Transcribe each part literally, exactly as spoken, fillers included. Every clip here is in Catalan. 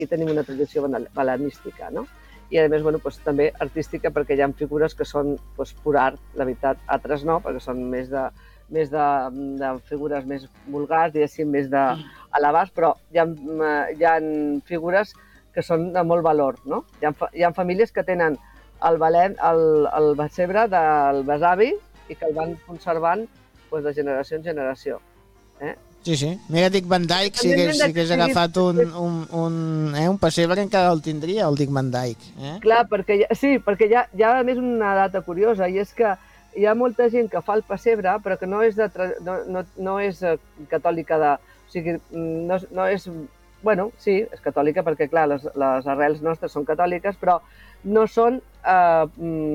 aquí tenim una tradició balanística, no? I a més, bueno, doncs, també artística, perquè hi ha figures que són doncs, pur art, la veritat, altres no, perquè són més de, més de, de figures més vulgars, diguéssim, més d'elevats, però hi ha, hi ha figures que són de molt valor, no? Hi ha, hi ha famílies que tenen el, balent, el, el pessebre del besavi i que el van conservant doncs, de generació en generació. Eh? Sí, sí. Mira, Dick Van Dyke, si hagués, si hagués agafat un, un, un, eh, un pessebre encara el tindria, el Dick Van Dyke. Eh? Clar, perquè hi ha, sí, perquè hi ha, hi ha a més una data curiosa, i és que hi ha molta gent que fa el pessebre, però que no és, de, no, no, no és catòlica de... O sigui, no, no és... Bueno, sí, és catòlica perquè, clar, les, les arrels nostres són catòliques, però no són eh,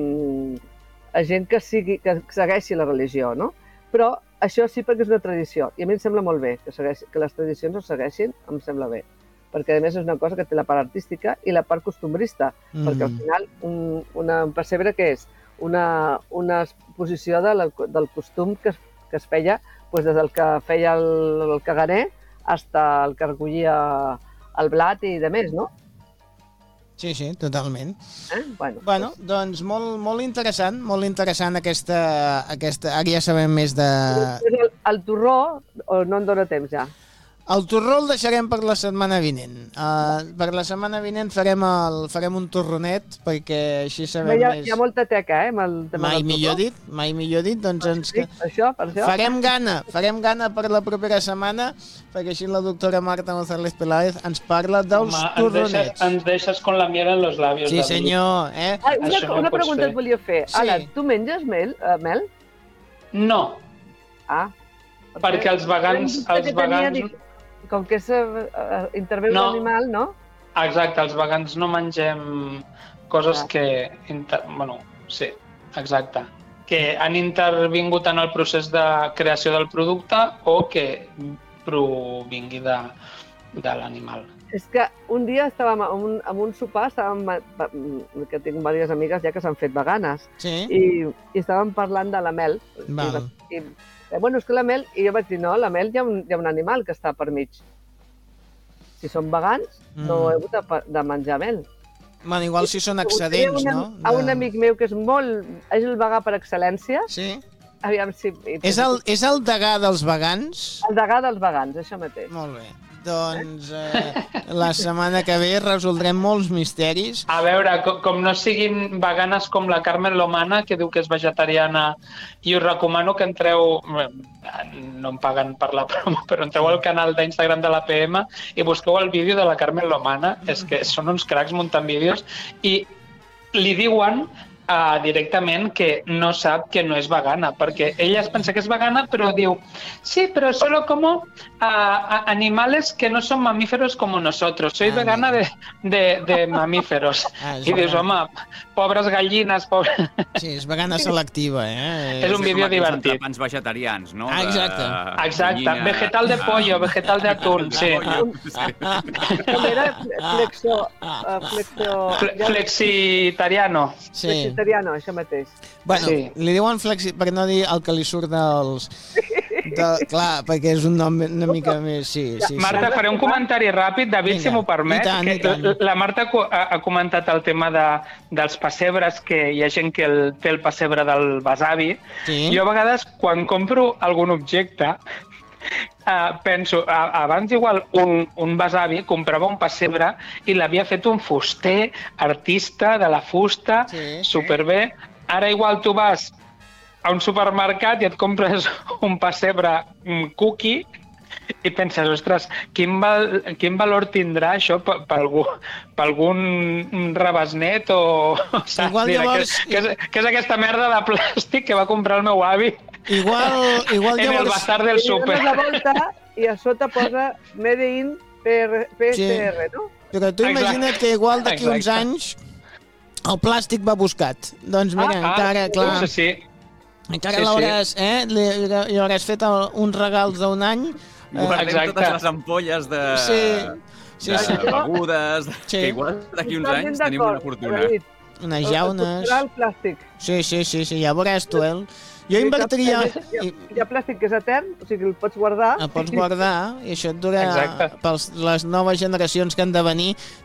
mm, gent que, sigui, que segueixi la religió, no? Però això sí perquè és una tradició, i a mi em sembla molt bé que, segueix, que les tradicions ho segueixin, em sembla bé, perquè a més és una cosa que té la part artística i la part costumbrista, mm. perquè al final un, una pessebre què és? Una, una exposició de la, del costum que es, que es feia doncs des del que feia el, el caganer fins al que recollia el blat i de més, no? Sí, sí, totalment. Eh? Bueno, bueno doncs, doncs molt, molt interessant, molt interessant aquesta, aquesta... Ara ja sabem més de... El, el torró, o no en dóna temps ja? El torró el deixarem per la setmana vinent. Uh, per la setmana vinent farem, el, farem un torronet, perquè així sabem hi ha, més... Hi ha molta teca, eh? Amb el tema mai del millor dit, mai millor dit, doncs ens... Sí, això, per això. Farem gana, farem gana per la propera setmana, perquè així la doctora Marta González Peláez ens parla dels Home, torronets. Ens deixes, ens deixes con la miel en los labios. Sí, senyor. Eh? Ai, una no una pregunta et volia fer. Sí. Alan, tu menges mel? Uh, mel? No. Ah. Perquè els vegans... Els vegans... Com que és, uh, interveu no. l'animal, no? Exacte, els vegans no mengem coses ah. que... Inter... Bueno, sí, exacte. Que han intervingut en el procés de creació del producte o que provingui de, de l'animal. És que un dia estàvem en un, en un sopar, estàvem, que tinc diverses amigues ja que s'han fet veganes, sí. i, i estàvem parlant de la mel. Val. I, i, bueno, és que la mel, i jo vaig dir, no, la mel hi ha un, hi ha un animal que està per mig. Si són vegans, mm. no heu de, de menjar mel. Bueno, igual si són excedents, una, no? De... A un amic meu que és molt... és el vegà per excel·lència. Sí. Aviam si... És el, és el degà dels vegans? El degà dels vegans, això mateix. Molt bé. Doncs eh, la setmana que ve resoldrem molts misteris. A veure, com, com no siguin veganes com la Carmen Lomana, que diu que és vegetariana, i us recomano que entreu, no em paguen per la promo, però entreu al canal d'Instagram de la P M i busqueu el vídeo de la Carmen Lomana, és que són uns cracs muntant vídeos, i li diuen Uh, directament que no sap que no és vegana, perquè ella es pensa que és vegana, però diu, sí, però solo como uh, animales que no son mamíferos como nosotros, soy ah, vegana de, de, de mamíferos. Ah, I dius, home, pobres gallines, pobres... Sí, és vegana selectiva, eh? És un vídeo divertit. Els entrepans vegetarians, no? Ah, exacte. De... Exacte, gallina. Vegetal de pollo, vegetal de atún, sí. Com era? Flexo... Flexo... Flexitariano. Sí. Vegetariano, això mateix. Bueno, sí. Li diuen flexi... per no dir el que li surt dels... De... Clar, perquè és un nom una mica més... Sí, sí, sí. Marta, faré un comentari ràpid, David, Vinga, si m'ho permet. I tant, que i tant. La Marta ha, ha comentat el tema de, dels pessebres, que hi ha gent que el, té el pessebre del besavi. Sí. Jo a vegades, quan compro algun objecte, Uh, penso, uh, abans igual un, un besavi comprava un pessebre i l'havia fet un fuster, artista de la fusta, sí, superbé. Ara igual tu vas a un supermercat i et compres un pessebre un cookie i penses, ostres, quin, val, quin valor tindrà això per, per, algú, per algun rebesnet o... Saps? Igual llavors... Què és, què és aquesta merda de plàstic que va comprar el meu avi? Igual, igual en llavors... el bazar del súper. I la volta i a sota posa Made in P R C R, no? Però tu imagina't Exacte. que igual d'aquí uns anys el plàstic va buscat. Doncs mira, ah, encara, ah, clar... Sí, sí. Encara sí, l'hauràs, sí. eh? Li, li hauràs fet el, uns regals d'un any. Guardem Exacte. totes les ampolles de, sí, sí, de sí. begudes, sí. que igual d'aquí uns anys tenim una fortuna. Unes llaunes... El plàstic. Sí, sí, sí, sí, ja veuràs tu, eh? Jo invertiria... Hi ha, hi ha plàstic que és etern, o sigui, el pots guardar. El pots guardar i això et dura... Pels les noves generacions que han de venir,